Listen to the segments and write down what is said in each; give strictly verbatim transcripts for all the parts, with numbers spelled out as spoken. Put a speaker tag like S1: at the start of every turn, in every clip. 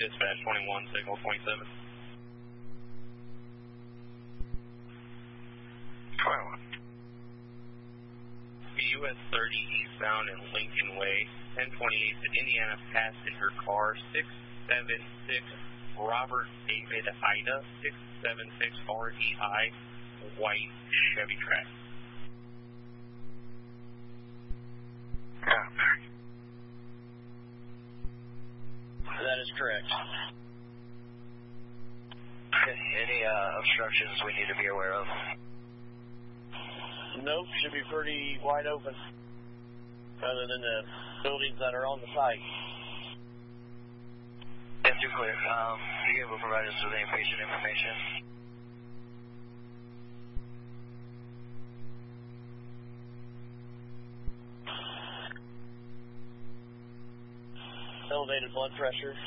S1: Dispatch twenty-one, signal twenty-seven.
S2: twenty-one.
S1: U S thirty eastbound in Lincoln Way, ten twenty-eight to Indiana passenger car, six seven six Robert David Ida, six seven six R D I, white Chevy Trax.
S3: That is correct.
S2: Any uh, obstructions we need to be aware of?
S3: Nope, should be pretty wide open, other than the buildings that are on the site.
S2: Yes, you're clear. Um, are you able to provide us with any patient information?
S3: Elevated blood pressure.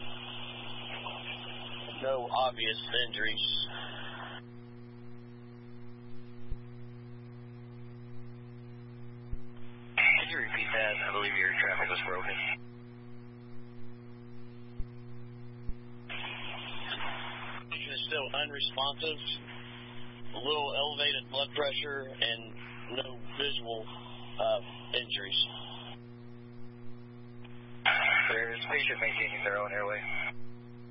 S3: No obvious injuries.
S2: Could you repeat that? I believe your traffic was broken.
S3: Patient is still unresponsive. A little elevated blood pressure and no visual uh, injuries.
S2: There is patient maintaining their own airway.